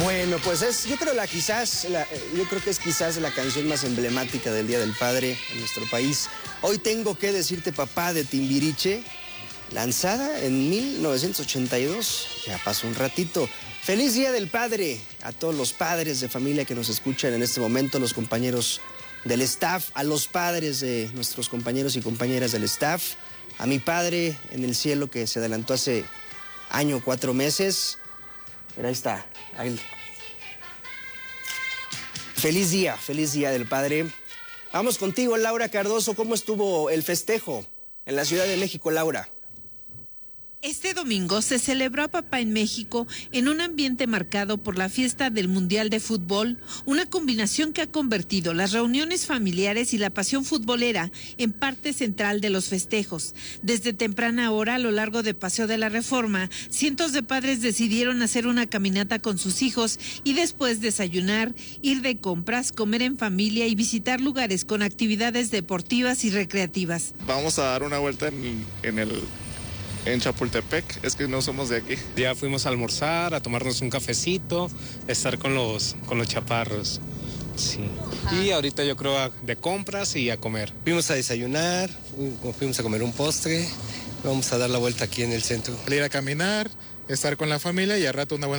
Bueno, pues yo creo que es quizás la canción más emblemática del Día del Padre en nuestro país. Hoy tengo que decirte, papá, de Timbiriche, lanzada en 1982. Ya pasó un ratito. Feliz Día del Padre a todos los padres de familia que nos escuchan en este momento, los compañeros del staff, a los padres de nuestros compañeros y compañeras del staff, a mi padre en el cielo que se adelantó hace año 4 meses. Mira, ahí está. Ahí. Feliz día del Padre. Vamos contigo, Laura Cardoso. ¿Cómo estuvo el festejo en la Ciudad de México, Laura? Este domingo se celebró a Papá en México en un ambiente marcado por la fiesta del Mundial de Fútbol, una combinación que ha convertido las reuniones familiares y la pasión futbolera en parte central de los festejos. Desde temprana hora, a lo largo de Paseo de la Reforma, cientos de padres decidieron hacer una caminata con sus hijos y después desayunar, ir de compras, comer en familia y visitar lugares con actividades deportivas y recreativas. Vamos a dar una vuelta en Chapultepec, es que no somos de aquí. Ya fuimos a almorzar, a tomarnos un cafecito, estar con los chaparros. Sí. Y ahorita yo creo de compras y a comer. Fuimos a desayunar, fuimos a comer un postre, vamos a dar la vuelta aquí en el centro. Ir a caminar, estar con la familia y a rato una buena